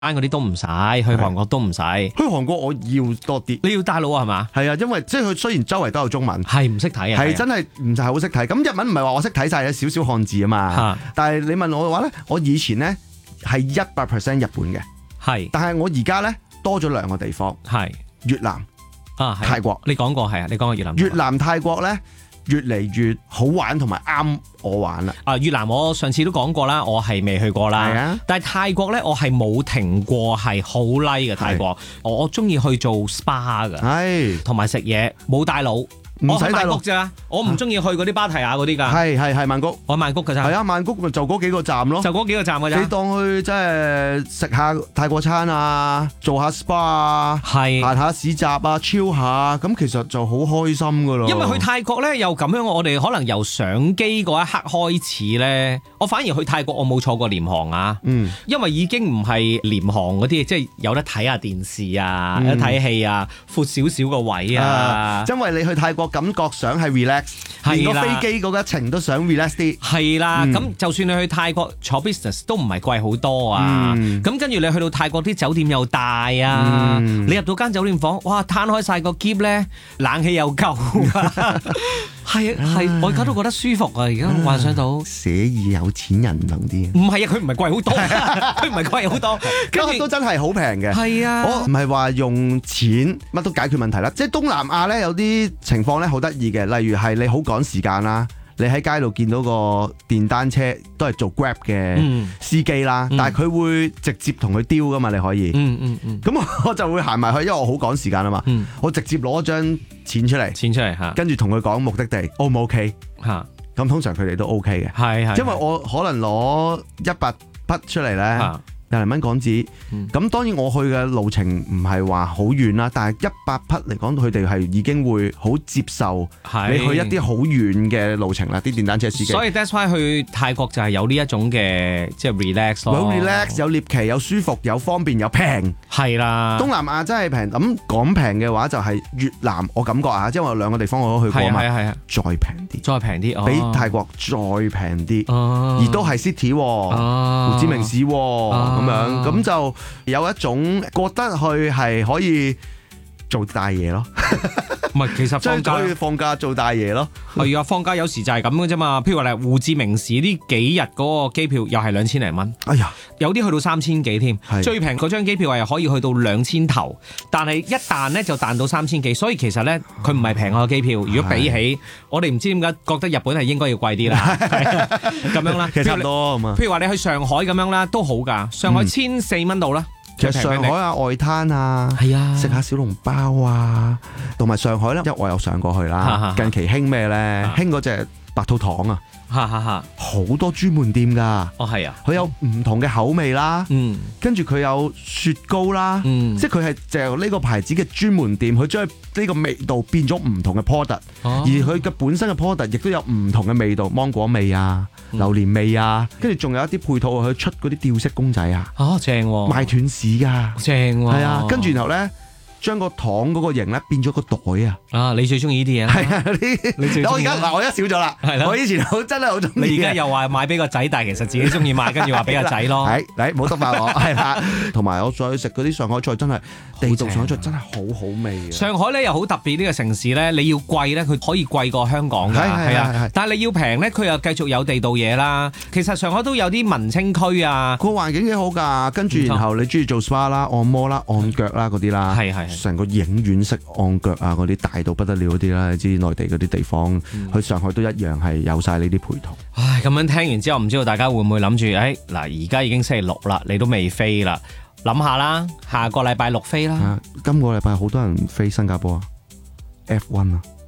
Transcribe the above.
嗰啲都唔使，去韓國都唔使。 去韓國我要多啲， 你要帶腦係嘛？ 係啊，因為即係佢雖然周圍都有中文， 係唔識睇啊， 係真係唔係好識睇。咁日文唔係話我識睇晒，有少少漢字啊嘛。但係你問我嘅話咧，我以前咧係100% 日本嘅， 係， 但係我而家咧多咗2個地方， 係越南泰國。 你講過係啊，你講過越南。 越南泰國咧越嚟越好玩同埋啱我玩啦。 越南我上次都講過啦，我係未去過啦。 係啊， 但係泰國咧，我係冇停過，係好 like 嘅泰國。我中意去做 SPA 㗎， 係同埋食嘢，冇帶腦。 唔使帶腦咋，我唔中意去嗰啲芭提雅嗰啲㗎。 係曼谷， 我曼谷㗎咋。 係啊，曼谷咪就嗰幾個站咯， 就嗰幾個站㗎咋。 你當去即係食下泰國餐啊，做下 SPA 啊，行下市集啊 chill 下，咁其實就好開心㗎咯。 因為去泰國咧又咁樣，我哋可能由上機嗰一刻開始咧，我反而去泰國我冇坐過廉航啊。因為已經唔係廉航嗰啲，即係有得睇下電視啊，有得睇戲啊，闊少少個位啊。 因為你去泰國感覺想係 relax， 連個飛機嗰一程都想 relax 啲。 係啦，咁就算你去泰國坐 business 都唔係貴好多啊。咁跟住你去到泰國啲酒店又大啊，你入到間酒店房，哇，攤開晒個篋咧，冷氣又夠。係，我而家都覺得舒服啊！而家幻想到寫意有錢人唔同啲。 唔係啊，佢唔係貴好多，佢唔係貴好多， 跟住都真係好平嘅。係啊，我唔係話用錢乜都解決問題啦。即係東南亞咧有啲情況咧好得意嘅，例如係你好趕時間啦，你喺街度見到個電單車都係做 Grab 嘅司機啦，但係佢會直接同佢丟噶嘛，你可以。咁我就會行埋去，因為我好趕時間啊嘛。我直接攞張錢出嚟嚇，跟住同佢講目的地 O 唔 OK 嚇。咁通常佢哋都 OK 嘅，係因為我可能攞100匹出嚟咧。20蚊港紙，咁當然我去嘅路程唔係話好遠啦，但係100匹嚟講，佢哋係已經會好接受你去一啲好遠嘅路程啦，啲電單車司機。 所以 that's why 去泰國就係有呢一種嘅即係 relax 咯， 有 relax 有獵奇有舒服有方便有平， 係啦。東南亞真係平，咁講平嘅話就係越南，我感覺啊，因為我2個地方我都去過嘛，再平啲，比泰國再平啲，而都係 city，胡志明市。咁樣咁就有一種覺得去係可以做大嘢咯。 唔係，其實放假做大嘢咯。 係啊，放假有時就係咁嘅啫嘛。譬如話你胡志明市呢幾日嗰個機票又係2000零蚊。 哎呀， 有啲去到3000幾添。最平嗰張機票係可以去到2000頭，但係一彈咧就彈到3000幾。所以其實咧佢唔係平個機票。如果比起我哋唔知點解覺得日本係應該要貴啲啦。咁樣啦， 其實差唔多啊嘛。 譬如話你去上海咁樣啦，都好㗎。上海1400蚊度啦。 其實上海啊外灘啊，食下小籠包啊，同埋上海咧，因為我有上過去啦。近期興咩咧？興嗰隻白兔糖啊！好多專門店㗎。 哦，係啊， 佢有唔同嘅口味啦。跟住佢有雪糕啦。即係佢係就呢個牌子嘅專門店，佢將呢個味道變咗唔同嘅 product，而佢嘅本身嘅 product 亦都有唔同嘅味道，芒果味啊、榴蓮味啊，跟住仲有一啲配套，佢出嗰啲吊飾公仔啊。 正喎， 賣斷市㗎。正喎。係啊，跟住然後咧，將個糖嗰個形咧變咗個袋啊！ 你最中意呢啲嘢？係啊， 我而家我而家少咗啦。係啦，我以前真係好中意。 你而家又話買俾個仔，但係其實自己中意買，跟住話俾個仔咯。 唔好得罪我。係啦，同埋我再食嗰啲上海菜，真係地道上海菜真係好好味嘅。上海咧又好特別，呢個城市咧，你要貴咧，佢可以貴過香港㗎。係啊，但係你要平咧，佢又繼續有地道嘢啦。其實上海都有啲文青區啊， 個環境幾好㗎。跟住然後你中意做 SPA 啦、按摩啦、按腳啦嗰啲啦。成個影院式按腳啊，嗰啲大到不得了嗰啲啦，你知內地嗰啲地方，去上海都一樣係有晒呢啲陪同。 唉，咁樣聽完之後，唔知道大家會唔會諗住，嗱，而家已經星期6啦，你都未飛啦，諗下啦，下個禮拜6飛啦。 今個禮拜好多人飛新加坡啊，F1 啊。